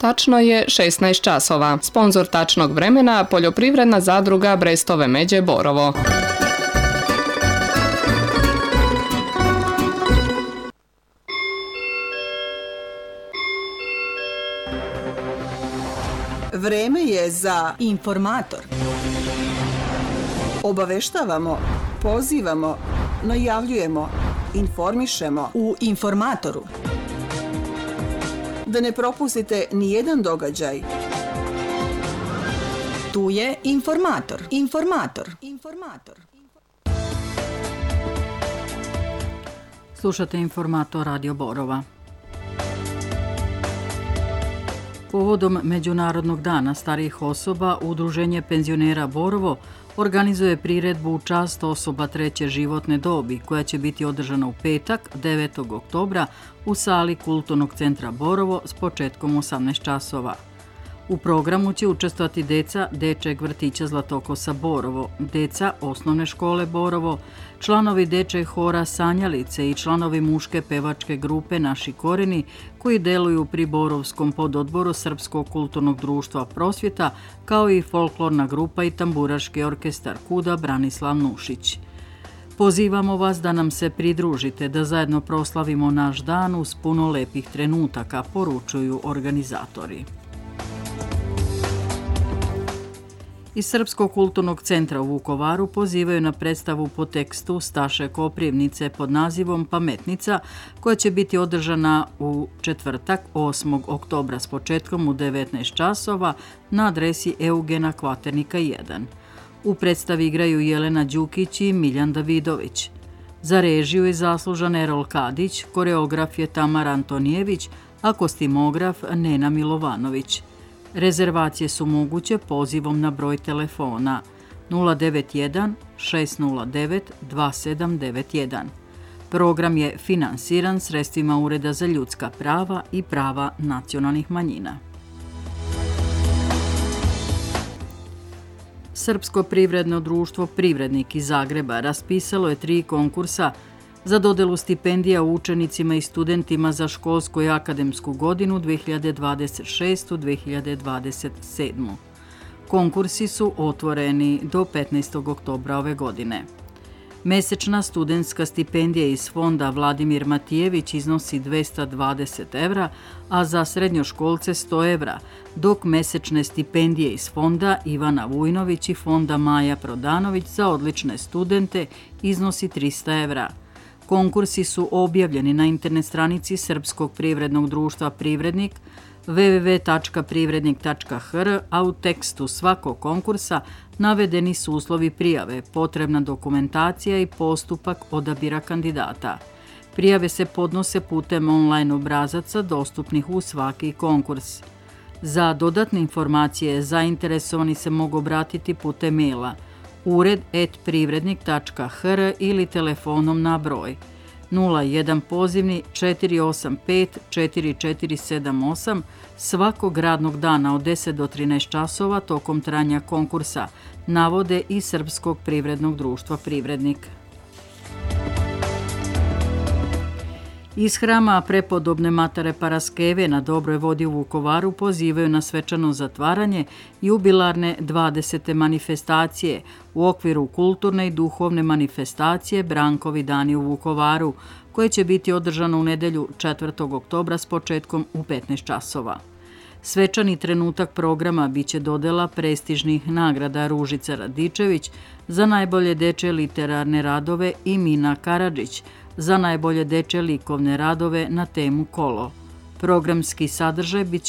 Tačno je 16 časova. Sponzor tačnog vremena Poljoprivredna zadruga Brestove Međe Borovo. Vreme je za Informator. Obaveštavamo, pozivamo, najavljujemo, informišemo U Informatoru. da ne propustite ni jedan događaj. Tu je Informator. Informator. Slušate Informator Radio Borova. Povodom Međunarodnog dana starijih osoba, Udruženje penzionera Borovo organizuje priredbu u čast osoba treće životne dobi koja će biti održana u petak 9. oktobra u sali Kulturnog centra Borovo s početkom 18 časova. U programu će učestvovati deca Dečjeg vrtića Zlatokosa Borovo, deca Osnovne škole Borovo, članovi Dečjeg hora Sanjalice i članovi muške pevačke grupe Naši koreni koji deluju pri Borovskom pododboru Srpskog kulturnog društva Prosvjeta, kao i folklorna grupa i tamburaški orkestar Kuda Branislav Nušić. Pozivamo vas da nam se pridružite, da zajedno proslavimo naš dan uz puno lepih trenutaka, poručuju organizatori. Iz Srpskog kulturnog centra u Vukovaru pozivaju na predstavu po tekstu Staše Koprivnice pod nazivom Pametnica, koja će biti održana u četvrtak 8. oktobra s početkom u 19 časova na adresi Eugena Kvaternika 1. U predstavi igraju Jelena Đukić i Miljan Davidović. Za režiju je zaslužan Erol Kadić, koreograf je Tamara Antonijević, a kostimograf Nena Milovanović. Rezervacije su moguće pozivom na broj telefona 091 609 2791. Program je finansiran sredstvima Ureda za ljudska prava i prava nacionalnih manjina. Srpsko privredno društvo Privrednik iz Zagreba raspisalo je 3 konkursa za dodelu stipendija učenicima i studentima za školsku i akademsku godinu 2026-2027. Konkursi su otvoreni do 15. oktobra ove godine. Mesečna studentska stipendija iz fonda Vladimir Matijević iznosi 220 evra, a za srednjoškolce 100 evra, dok mesečne stipendije iz fonda Ivana Vujnović i fonda Maja Prodanović za odlične studente iznosi 300 evra. Konkursi su objavljeni na internet stranici Srpskog privrednog društva Privrednik www.privrednik.hr, a u tekstu svakog konkursa navedeni su uslovi prijave, potrebna dokumentacija i postupak odabira kandidata. Prijave se podnose putem online obrazaca dostupnih u svaki konkurs. Za dodatne informacije zainteresovani se mogu obratiti putem maila ured@privrednik.hr ili telefonom na broj 01 pozivni 485 4478 svakog radnog dana od 10 do 13 časova tokom trajanja konkursa, navode i Srpskog privrednog društva Privrednik. Iz hrama prepodobne Matare Paraskeve na Dobroj vodi u Vukovaru pozivaju na svečano zatvaranje jubilarne 20. manifestacije u okviru kulturne i duhovne manifestacije Brankovi dani u Vukovaru, koje će biti održano u nedjelju 4. oktobra s početkom u 15 časova. Svečani trenutak programa biće dodela prestižnih nagrada Ružica Radičević za najbolje dečje literarne radove i Mina Karadžić za najbolje dečje likovne radove na temu Kolo. Programski sadržaj biće